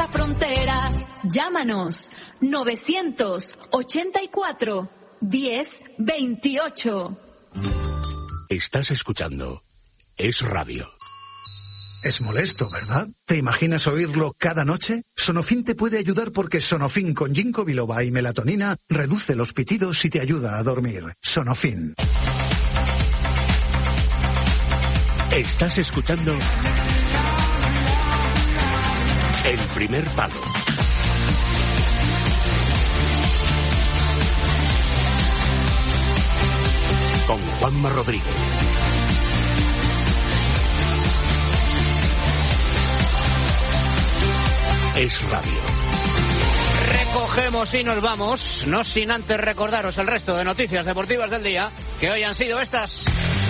cruza fronteras. Llámanos 984 1028. Estás escuchando Es Radio. Es molesto, ¿verdad? ¿Te imaginas oírlo cada noche? Sonofin te puede ayudar porque Sonofin con ginkgo biloba y melatonina reduce los pitidos y te ayuda a dormir. Sonofin. Estás escuchando El Primer Palo. Con Juanma Rodríguez. Es Radio. Recogemos y nos vamos, no sin antes recordaros el resto de noticias deportivas del día, que hoy han sido estas.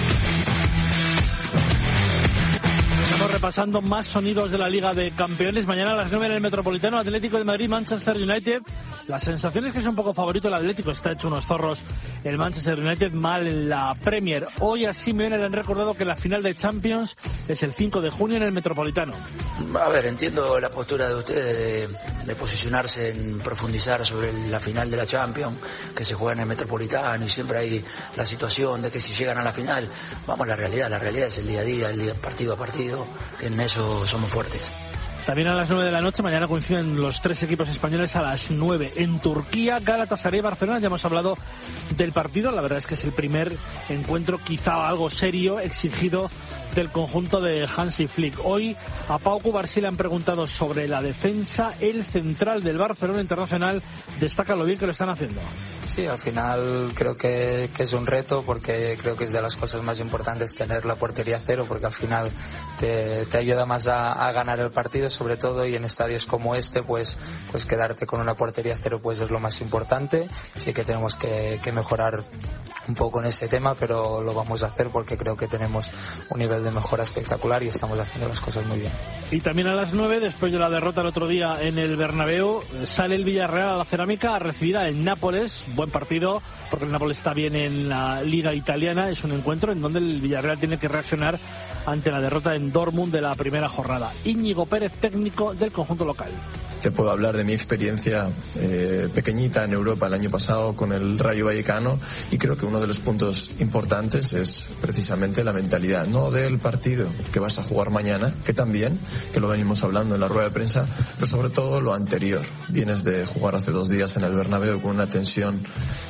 Estamos repasando más sonidos de la Liga de Campeones. Mañana a las 9 en el Metropolitano, Atlético de Madrid, Manchester United. Las sensaciones que es un poco favorito el Atlético, está hecho unos zorros el Manchester United, mal en la Premier. Hoy a Simeone le han recordado que la final de Champions es el 5 de junio en el Metropolitano. A ver, entiendo la postura de ustedes de posicionarse en profundizar sobre la final de la Champions, que se juega en el Metropolitano y siempre hay la situación de que si llegan a la final, vamos a la realidad es el día a día, el día partido a partido, que en eso somos fuertes. También a las 9 de la noche, mañana coinciden los tres equipos españoles a las 9. En Turquía, Galatasaray, Barcelona, ya hemos hablado del partido. La verdad es que es el primer encuentro quizá algo serio, exigido del conjunto de Hansi Flick. Hoy a Pau Cubarsí le han preguntado sobre la defensa. El central del Barcelona Internacional destaca lo bien que lo están haciendo. Sí, al final creo que es un reto, porque creo que es de las cosas más importantes tener la portería cero, porque al final te ayuda más a ganar el partido, sobre todo, y en estadios como este pues quedarte con una portería cero pues es lo más importante. Sí que tenemos que mejorar un poco en este tema, pero lo vamos a hacer porque creo que tenemos un nivel de mejora espectacular y estamos haciendo las cosas muy bien. Y también a las 9, después de la derrota el otro día en el Bernabéu, sale el Villarreal a la Cerámica a recibir al Nápoles. Buen partido, porque el Nápoles está bien en la Liga Italiana. Es un encuentro en donde el Villarreal tiene que reaccionar ante la derrota en Dortmund de la primera jornada. Íñigo Pérez, técnico del conjunto local. Te puedo hablar de mi experiencia pequeñita en Europa el año pasado con el Rayo Vallecano, y creo que uno de los puntos importantes es precisamente la mentalidad, no del partido que vas a jugar mañana, que también, que lo venimos hablando en la rueda de prensa, pero sobre todo lo anterior. Vienes de jugar hace 2 días en el Bernabéu con una tensión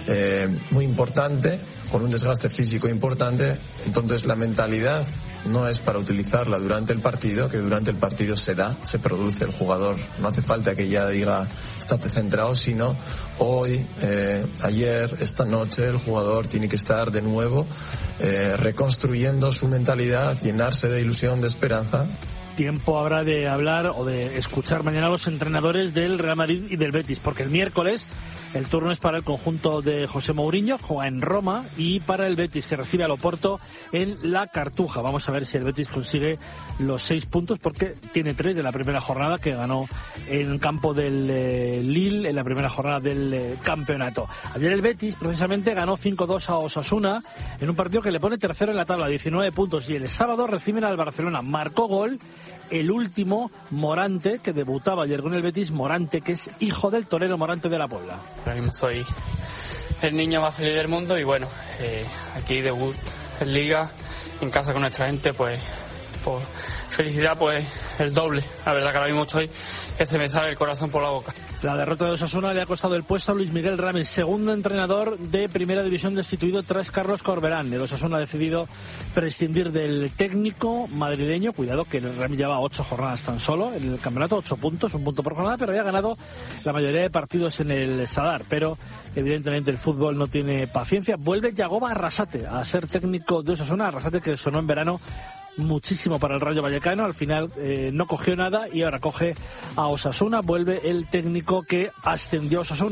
muy importante, con un desgaste físico importante, entonces la mentalidad no es para utilizarla durante el partido, que durante el partido se produce el jugador. No hace falta que ya diga estate centrado, sino hoy, ayer, esta noche el jugador tiene que estar de nuevo reconstruyendo su mentalidad, llenarse de ilusión, de esperanza. Tiempo habrá de hablar o de escuchar mañana a los entrenadores del Real Madrid y del Betis, porque el miércoles el turno es para el conjunto de José Mourinho, juega en Roma, y para el Betis, que recibe al Oporto en la Cartuja. Vamos a ver si el Betis consigue los 6 puntos, porque tiene 3 de la primera jornada, que ganó en campo del Lille en la primera jornada del campeonato. Ayer el Betis precisamente ganó 5-2 a Osasuna en un partido que le pone tercero en la tabla, 19 puntos, y el sábado reciben al Barcelona. Marcó gol el último, Morante, que debutaba ayer con el Betis. Morante, que es hijo del torero Morante de la Puebla. Ahora mismo soy el niño más feliz del mundo y bueno, aquí debut en Liga, en casa con nuestra gente, pues felicidad pues el doble. La verdad que ahora mismo estoy que se me sale el corazón por la boca. La derrota de Osasuna le ha costado el puesto a Luis Miguel Ramis, segundo entrenador de Primera División destituido tras Carlos Corberán. El Osasuna ha decidido prescindir del técnico madrileño. Cuidado que el Ramis lleva 8 jornadas tan solo en el campeonato, 8 puntos, 1 punto por jornada, pero había ganado la mayoría de partidos en el Sadar. Pero evidentemente el fútbol no tiene paciencia. Vuelve Yagoba Arrasate a ser técnico de Osasuna. Arrasate, que sonó en verano muchísimo para el Rayo Vallecano, al final no cogió nada y ahora coge a Osasuna. Vuelve el técnico que ascendió a Osasuna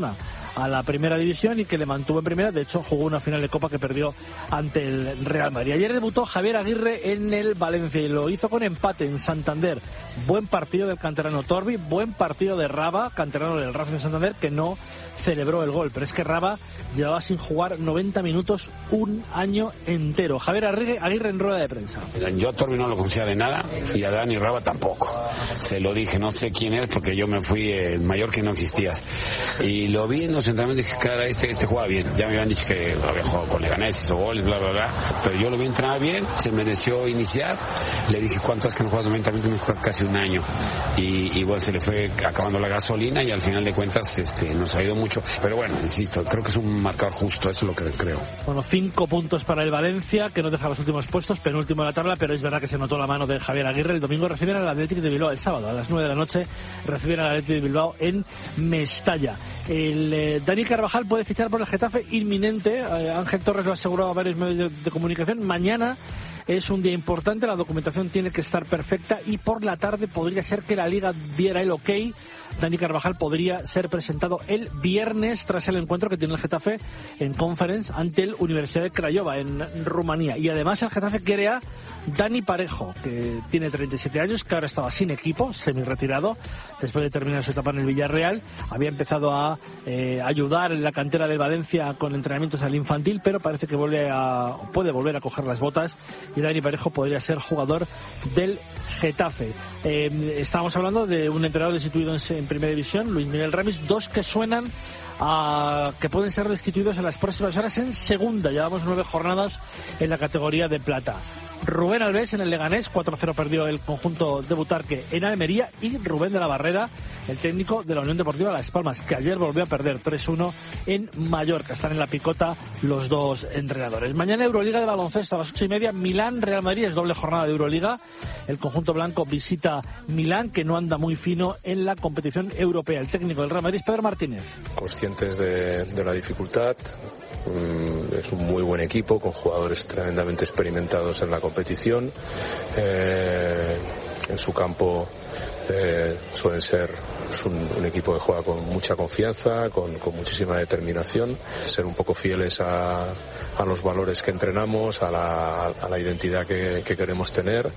a la primera división y que le mantuvo en primera. De hecho, jugó una final de Copa que perdió ante el Real Madrid. Ayer debutó Javier Aguirre en el Valencia y lo hizo con empate en Santander. Buen partido del canterano Torbi, buen partido de Raba, canterano del Racing de Santander, que no celebró el gol. Pero es que Raba llevaba sin jugar 90 minutos un año entero. Javier Aguirre en rueda de prensa. Yo a Torbi no lo conocía de nada y a Dani Raba tampoco. Se lo dije, no sé quién es porque yo me fui en Mallorca y no existías. Y lo vi en los entrenamientos y dije, cara, este jugaba bien. Ya me habían dicho que había jugado con Leganés, hizo goles, bla, bla, bla. Pero yo lo vi entrenar bien, se mereció iniciar. Le dije, ¿cuánto es que no juega 90 minutos? Me dijo, casi un año. Y bueno, se le fue acabando la gasolina y al final de cuentas nos ha ido mucho. Pero bueno, insisto, creo que es un marcador justo, eso es lo que creo. Bueno, 5 puntos para el Valencia, que no deja los últimos puestos, penúltimo de la tabla, pero es verdad que se notó la mano de Javier Aguirre. El domingo reciben al Athletic de Bilbao, el sábado a las 9 de la noche reciben al Athletic de Bilbao en Mestalla. El Dani Carvajal puede fichar por el Getafe inminente. Ángel Torres lo ha asegurado a varios medios de comunicación. Mañana es un día importante, la documentación tiene que estar perfecta y por la tarde podría ser que la Liga diera el ok. Dani Carvajal podría ser presentado el viernes tras el encuentro que tiene el Getafe en Conference ante el Universidad de Craiova en Rumanía. Y además el Getafe quiere a Dani Parejo, que tiene 37 años, que ahora estaba sin equipo, semi-retirado, después de terminar su etapa en el Villarreal. Había empezado a ayudar en la cantera del Valencia con entrenamientos al infantil, pero parece que puede volver a coger las botas y Dani Parejo podría ser jugador del Getafe. Estábamos hablando de un entrenador destituido en primera división, Luis Miguel Ramis, 2 que suenan a que pueden ser destituidos en las próximas horas en segunda. Llevamos 9 jornadas en la categoría de plata. Rubén Alves en el Leganés, 4-0 perdió el conjunto de Butarque en Almería, y Rubén de la Barrera, el técnico de la Unión Deportiva Las Palmas, que ayer volvió a perder 3-1 en Mallorca. Están en la picota los dos entrenadores. Mañana Euroliga de baloncesto a las 8:30, Milán Real Madrid, es doble jornada de Euroliga. El conjunto blanco visita Milán, que no anda muy fino en la competición europea. El técnico del Real Madrid, Pedro Martínez. Conscientes de la dificultad. Es un muy buen equipo con jugadores tremendamente experimentados en la competición. En su campo suelen ser un equipo que juega con mucha confianza, con muchísima determinación. Ser un poco fieles a los valores que entrenamos, a la identidad que queremos tener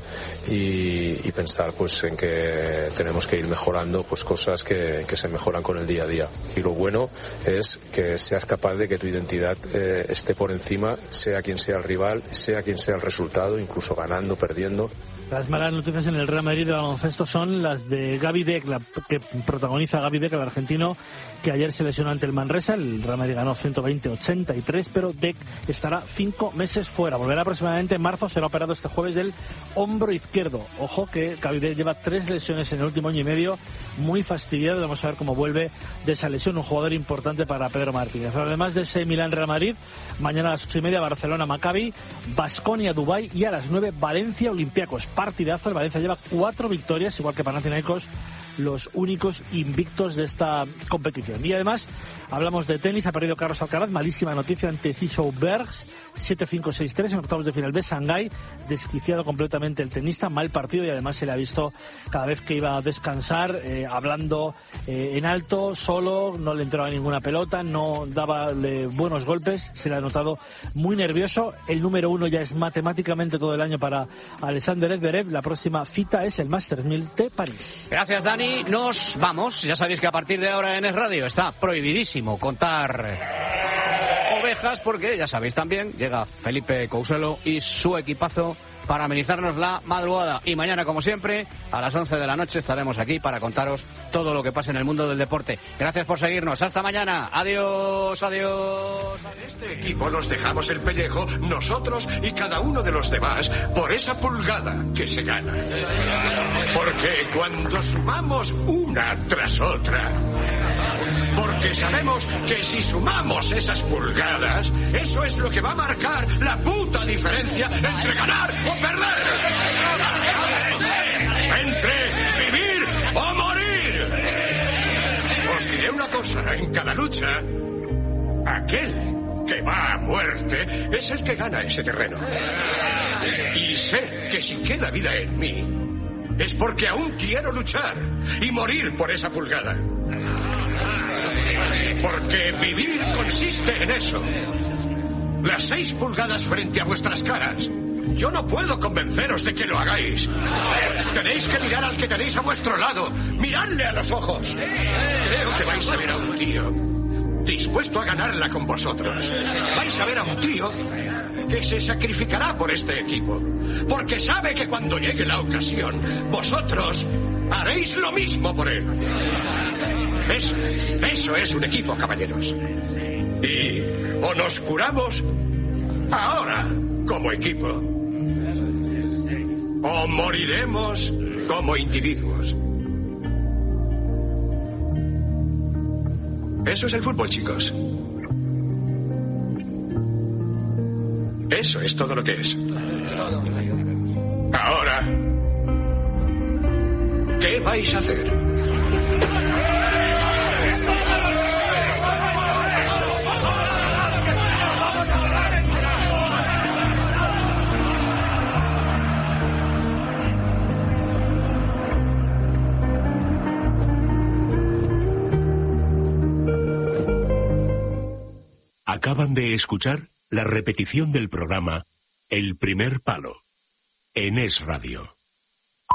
y pensar pues en que tenemos que ir mejorando pues cosas que se mejoran con el día a día. Y lo bueno es que seas capaz de que tu identidad esté por encima, sea quien sea el rival, sea quien sea el resultado, incluso ganando, perdiendo. Las malas noticias en el Real Madrid de baloncesto son las de Gaby Deck, que protagoniza Gaby Deck, el argentino, que ayer se lesionó ante el Manresa. El Real Madrid ganó 120-83, pero Deck estará 5 meses fuera. Volverá aproximadamente en marzo, será operado este jueves del hombro izquierdo. Ojo que Gaby Deck lleva 3 lesiones en el último año y medio, muy fastidiado. Vamos a ver cómo vuelve de esa lesión, un jugador importante para Pedro Martínez. Además de ese Milán Real Madrid, mañana a las 8:30 Barcelona Maccabi, Baskonia Dubái y a las 9 Valencia Olympiacos. Partidazo, el Valencia lleva 4 victorias, igual que Panathinaikos, los únicos invictos de esta competición. Y además hablamos de tenis, ha perdido Carlos Alcaraz, malísima noticia ante Thishou Bergs, 7-5-6-3 en octavos de final de Shanghái, desquiciado completamente el tenista, mal partido, y además se le ha visto cada vez que iba a descansar hablando en alto, solo, no le entraba ninguna pelota, no daba buenos golpes, se le ha notado muy nervioso. El número 1 ya es matemáticamente todo el año para Alexander Zverev. La próxima cita es el Masters 1000 de París. Gracias, Dani. Nos vamos. Ya sabéis que a partir de ahora en Es Radio está prohibidísimo contar ovejas, porque ya sabéis también, llega Felipe Couselo y su equipazo para amenizarnos la madrugada. Y mañana, como siempre, a las 11 de la noche estaremos aquí para contaros todo lo que pasa en el mundo del deporte. Gracias por seguirnos. Hasta mañana. Adiós, adiós. En este equipo nos dejamos el pellejo, nosotros y cada uno de los demás, por esa pulgada que se gana. Porque cuando sumamos una tras otra, porque sabemos que si sumamos esas pulgadas, eso es lo que va a marcar la puta diferencia entre ganar o perder. Entre vivir o morir. Os diré una cosa, en cada lucha, aquel que va a muerte es el que gana ese terreno. Y sé que si queda vida en mí, es porque aún quiero luchar y morir por esa pulgada. Porque vivir consiste en eso. Las 6 pulgadas frente a vuestras caras. Yo no puedo convenceros de que lo hagáis. Tenéis que mirar al que tenéis a vuestro lado. Miradle a los ojos. Creo que vais a ver a un tío dispuesto a ganarla con vosotros. Vais a ver a un tío que se sacrificará por este equipo. Porque sabe que cuando llegue la ocasión, vosotros haréis lo mismo por él. Eso es un equipo, caballeros. Y o nos curamos ahora como equipo, o moriremos como individuos. Eso es el fútbol, chicos. Eso es todo lo que es. Ahora, ¿qué vais a hacer? Acaban de escuchar la repetición del programa El Primer Palo en Es Radio.